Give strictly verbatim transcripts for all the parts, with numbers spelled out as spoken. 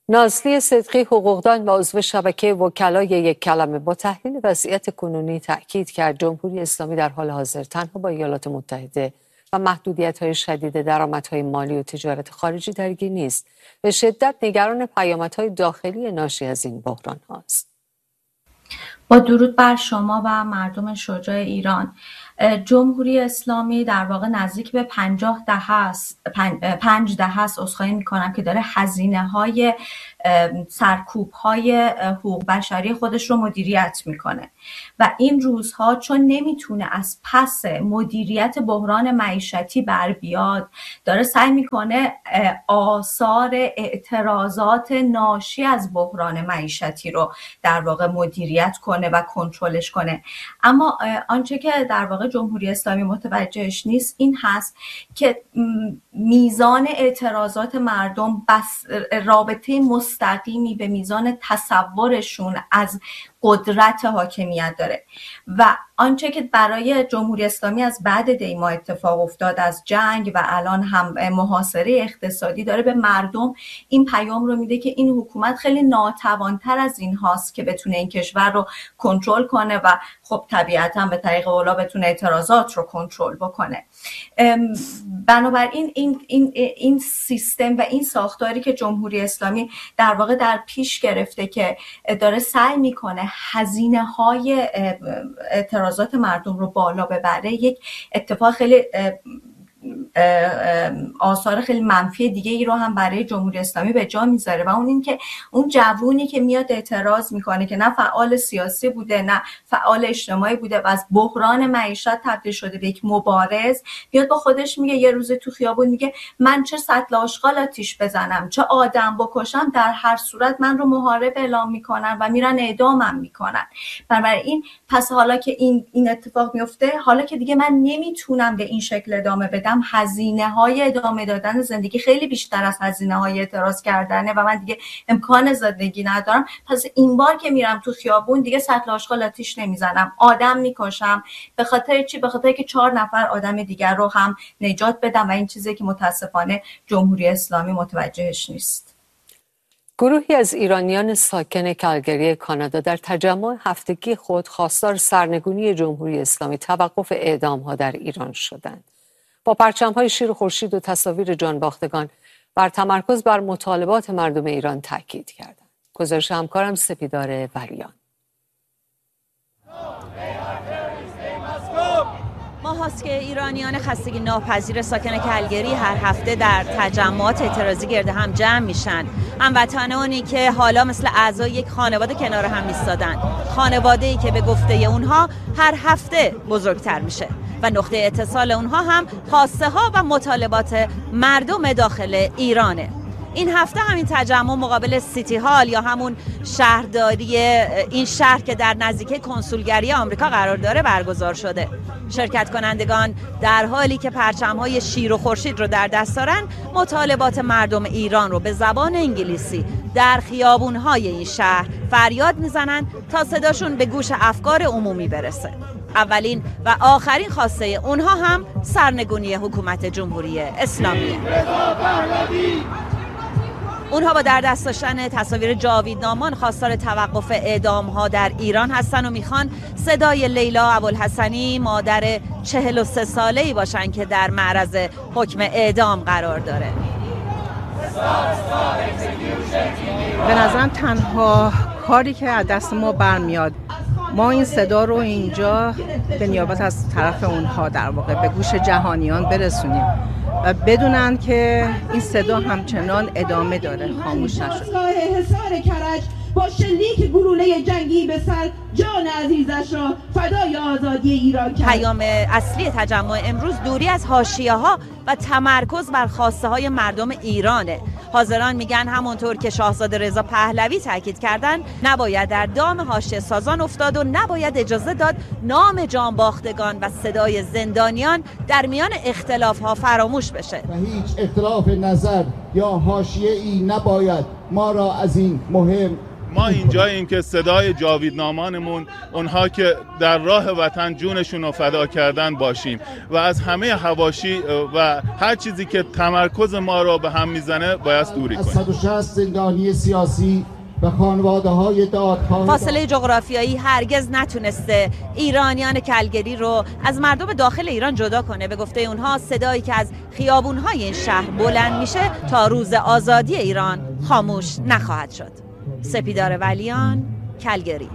نازلی صدقی حقوقدان و عضو شبکه وکلای یک کلمه با تحلیل وضعیت کنونی تاکید کرد جمهوری اسلامی در حال حاضر تنها با ایالات متحده و محدودیت‌های شدید درآمدهای مالی و تجارت خارجی درگیر نیست. به شدت نگران پیامدهای داخلی ناشی از این بحران هاست. با درود بر شما و مردم شجاع ایران. جمهوری اسلامی در واقع نزدیک به پنجاه دهه است پنج, پنج دهه است عذرخواهی میکنم که داره هزینه های سرکوب های حقوق بشری خودش رو مدیریت میکنه و این روزها چون نمیتونه از پس مدیریت بحران معیشتی بر بیاد، داره سعی میکنه آثار اعتراضات ناشی از بحران معیشتی رو در واقع مدیریت کنه و کنترلش کنه. اما آنچه که در واقع جمهوری اسلامی متوجهش نیست این هست که میزان اعتراضات مردم بس رابطه مستقیمی به میزان تصورشون از قدرت حاکمیت داره و آنچه که برای جمهوری اسلامی از بعد دیما اتفاق افتاد، از جنگ و الان هم محاصره اقتصادی، داره به مردم این پیام رو میده که این حکومت خیلی ناتوانتر از این هاست که بتونه این کشور رو کنترل کنه و خب طبیعتا به طریق اولا بتونه اعتراضات رو کنترل بکنه. بنابراین این این این سیستم و این ساختاری که جمهوری اسلامی در واقع در پیش گرفته که داره سعی میکنه هزینه های اعتراضات مردم رو بالا ببره، یک اتفاق خیلی آثار خیلی منفی دیگه ای رو هم برای جمهوری اسلامی به جا میذاره و اون این که اون جوونی که میاد اعتراض میکنه که نه فعال سیاسی بوده نه فعال اجتماعی بوده و از بحران معیشت تبدیل شده به یک مبارز، میاد با خودش میگه یه روز تو خیابون میگه من چه سطل آشغال آتیش بزنم، چه آدم بکشم، در هر صورت من رو محارب اعلام میکنن و میرن اعدامم میکنن. بنابراین پس حالا که این این اتفاق میفته، حالا که دیگه من نمیتونم به این شکل ادامه بدم، هزینه های ادامه دادن زندگی خیلی بیشتر از هزینه های اعتراض کردنه و من دیگه امکان زندگی ندارم، پس این بار که میرم تو خیابون دیگه سطل آشغال آتیش نمیزنم، آدم میکشم. به خاطر چی؟ به خاطر که چهار نفر آدم دیگر رو هم نجات بدم و این چیزی که متاسفانه جمهوری اسلامی متوجهش نیست. گروهی از ایرانیان ساکن کالگری کانادا در تجمع هفتگی خود خواستار سرنگونی جمهوری اسلامی، توقف اعدام‌ها در ایران شدند. با پرچم‌های شیر و خورشید و تصاویر جانباختگان بر تمرکز بر مطالبات مردم ایران تاکید کردند. گزارش همکارم سپیدار ولیان. ماه هاست که ایرانیان خستگی ناپذیر ساکن کالگری هر هفته در تجمعات اعتراضی گرد هم جمع میشن. هموطنانی که حالا مثل اعضای یک خانواده کنار هم ایستادن، خانواده‌ای که به گفته اونها هر هفته بزرگتر میشه و نقطه اتصال اونها هم خواسته ها و مطالبات مردم داخل ایرانه. این هفته همین تجمع مقابل سیتی هال یا همون شهرداری این شهر که در نزدیکی کنسولگری آمریکا قرار داره برگزار شده. شرکت کنندگان در حالی که پرچم‌های شیر و خورشید رو در دست دارن، مطالبات مردم ایران رو به زبان انگلیسی در خیابون‌های این شهر فریاد میزنن تا صداشون به گوش افکار عمومی برسه. اولین و آخرین خواسته اونها هم سرنگونی حکومت جمهوری اسلامیه. اونها با در دست داشتن تصاویر جاوید نامان خواستار توقف اعدام ها در ایران هستن و میخوان صدای لیلا ابوالحسنی، مادر چهل و سه ساله‌ای باشن که در معرض حکم اعدام قرار داره. به نظرم تنها کاری که از دست ما برمیاد ما این صدا رو اینجا به نیابت از طرف اونها در واقع به گوش جهانیان برسونیم و بدونن که این صدا همچنان ادامه داره، خاموش نشد. حصار کرج با شلیک گلوله جنگی به سر جان عزیزش را فدای آزادی ایران کرد. پیام اصلی تجمع امروز دوری از حاشیه‌ها و تمرکز بر خواسته های مردم ایرانه. حاضران میگن همونطور که شاهزاده رضا پهلوی تاکید کردن، نباید در دام حاشیه سازان افتاد و نباید اجازه داد نام جانباختگان و صدای زندانیان در میان اختلاف ها فراموش بشه. و هیچ اختلاف نظر یا حاشیه‌ای نباید ما را از این مهم ما اینجاییم که صدای جاویدنامانمون، اونها که در راه وطن جونشون رو فدا کردن باشیم و از همه حواشی و هر چیزی که تمرکز ما رو به هم میزنه باید دوری کنیم. صد و شصت زندانی سیاسی به خانواده‌های دادخواه. فاصله جغرافیایی هرگز نتونسته ایرانیان کلگری رو از مردم داخل ایران جدا کنه. به گفته اونها صدایی که از خیابون‌های این شهر بلند میشه تا روز آزادی ایران خاموش نخواهد شد. سپیدار ولیان، کلگری.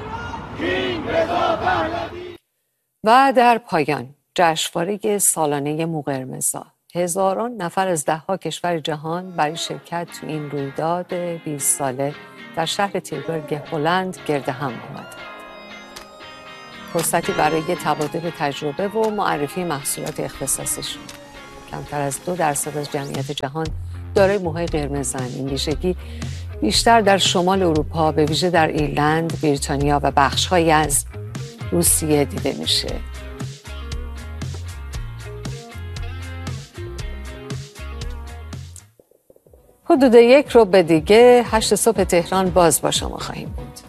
و در پایان جشنواره سالانه مو قرمزا، هزاران نفر از ده‌ها کشور جهان برای شرکت تو این رویداد بیست ساله در شهر تیلبرگ هلند گرد هم آمدند. فرصتی برای تبادل تجربه و معرفی محصولات اختصاصیشون. کمتر از دو درصد از جمعیت جهان دارای موهای قرمزن. این ویژگی بیشتر در شمال اروپا، به ویژه در ایرلند، بریتانیا و بخش‌هایی از روسیه دیده میشه. حدود یک رو به دیگه هشت صبح تهران باز با شما خواهیم بود.